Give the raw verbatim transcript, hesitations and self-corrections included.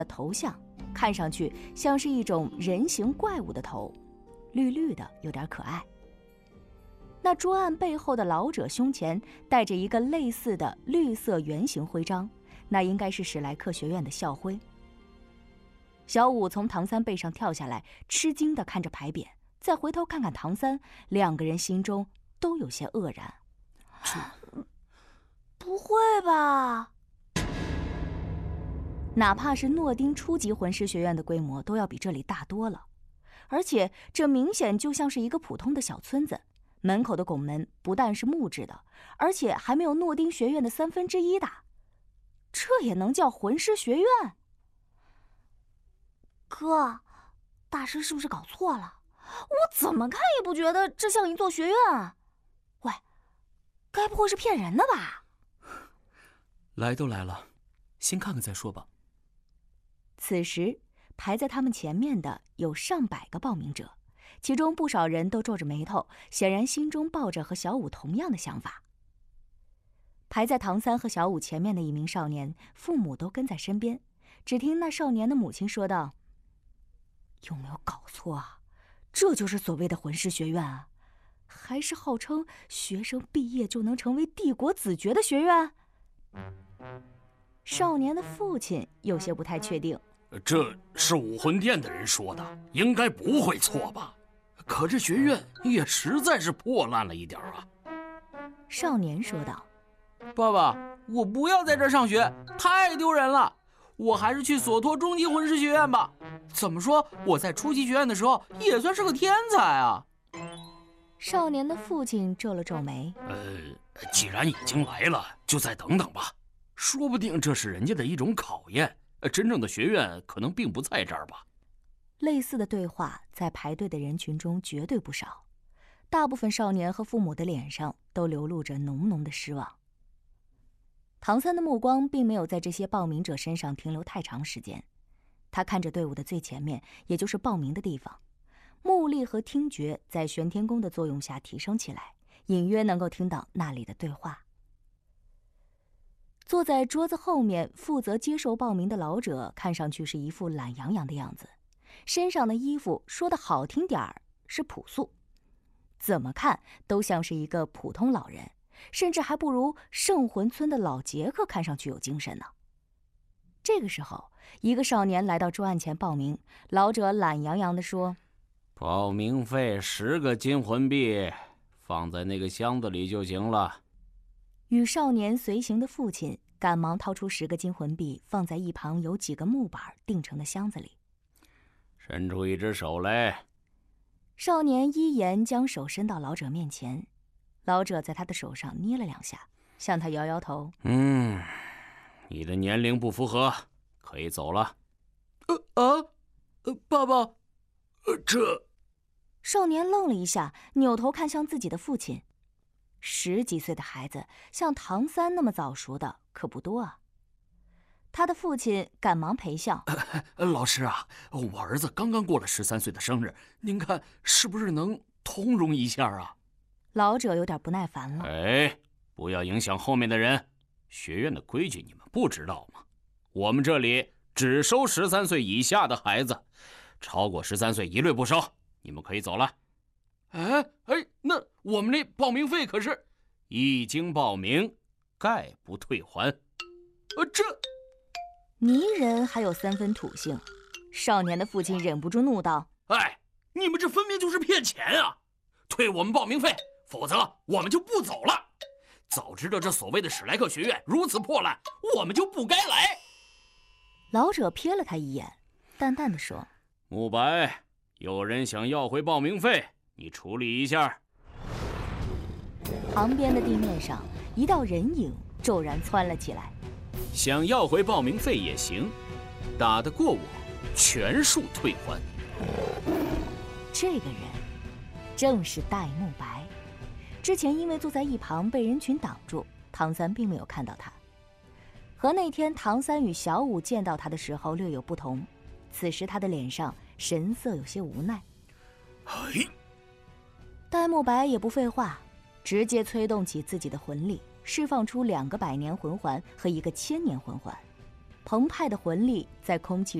的头像，看上去像是一种人形怪物的头，绿绿的，有点可爱。那桌案背后的老者胸前戴着一个类似的绿色圆形徽章，那应该是史莱克学院的校徽。小五从唐三背上跳下来，吃惊地看着牌匾，再回头看看唐三，两个人心中都有些愕然。 不会吧？ 哪怕是诺丁初级魂师学院的规模都要比这里大多了，而且这明显就像是一个普通的小村子，门口的拱门不但是木质的，而且还没有诺丁学院的三分之一大，这也能叫魂师学院？ 哥，大师是不是搞错了？我怎么看也不觉得这像一座学院啊！喂，该不会是骗人的吧？ 来都来了，先看看再说吧。 此时排在他们前面的有上百个报名者，其中不少人都皱着眉头，显然心中抱着和小五同样的想法。排在唐三和小五前面的一名少年，父母都跟在身边，只听那少年的母亲说道：“有没有搞错啊？这就是所谓的魂师学院啊？还是号称学生毕业就能成为帝国子爵的学院？”少年的父亲有些不太确定。 这是武魂殿的人说的，应该不会错吧？可这学院也实在是破烂了一点啊。 少年说道：“ 爸爸，我不要在这儿上学，太丢人了。我还是去索托中级魂师学院吧。怎么说，我在初级学院的时候也算是个天才啊。” 少年的父亲皱了皱眉：“ 呃，既然已经来了，就再等等吧。说不定这是人家的一种考验。真正的学院可能并不在这儿吧。” 类似的对话在排队的人群中绝对不少，大部分少年和父母的脸上都流露着浓浓的失望。唐三的目光并没有在这些报名者身上停留太长时间，他看着队伍的最前面，也就是报名的地方，目力和听觉在玄天功的作用下提升起来，隐约能够听到那里的对话。坐在桌子后面负责接受报名的老者看上去是一副懒洋洋的样子，身上的衣服说的好听点儿是朴素，怎么看都像是一个普通老人，甚至还不如圣魂村的老杰克看上去有精神呢。这个时候，一个少年来到桌案前报名，老者懒洋洋地说：“ 报名费十个金魂币，放在那个箱子里就行了。” 与少年随行的父亲赶忙掏出十个金魂币，放在一旁有几个木板钉成的箱子里。 伸出一只手来。 少年依言将手伸到老者面前，老者在他的手上捏了两下，向他摇摇头：“ 嗯，你的年龄不符合，可以走了。” 呃啊，呃，爸爸， 呃，这…… 少年愣了一下，扭头看向自己的父亲。十几岁的孩子像唐三那么早熟的可不多啊。他的父亲赶忙陪笑：“ 呃、老师啊，我儿子刚刚过了十三岁的生日，您看是不是能通融一下啊？” 老者有点不耐烦了：“ 哎，不要影响后面的人。学院的规矩你们不知道吗？我们这里只收十三岁以下的孩子，超过十三岁一律不收。你们可以走了。” 哎哎，那我们那报名费可是…… 一经报名，概不退还。 呃，这泥人还有三分土性。少年的父亲忍不住怒道：“ 哎，你们这分明就是骗钱啊！退我们报名费，否则我们就不走了。早知道这所谓的史莱克学院如此破烂，我们就不该来。” 老者瞥了他一眼，淡淡的说：“ 慕白，有人想要回报名费，你处理一下。” 旁边的地面上，一道人影骤然窜了起来。 想要回报名费也行，打得过我，全数退还。 这个人正是戴沐白。之前因为坐在一旁被人群挡住，唐三并没有看到他。和那天唐三与小五见到他的时候略有不同，此时他的脸上神色有些无奈。 哎， 戴沐白也不废话，直接催动起自己的魂力，释放出两个百年魂环和一个千年魂环。 澎湃的魂力在空气